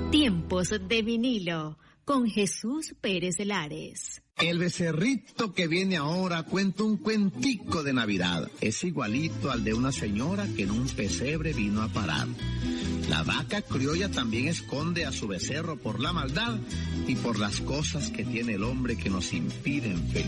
Tiempos de vinilo con Jesús Pérez Lares. El becerrito que viene ahora cuenta un cuentico de Navidad. Es igualito al de una señora que en un pesebre vino a parar. La vaca criolla también esconde a su becerro por la maldad y por las cosas que tiene el hombre que nos impiden felicidad.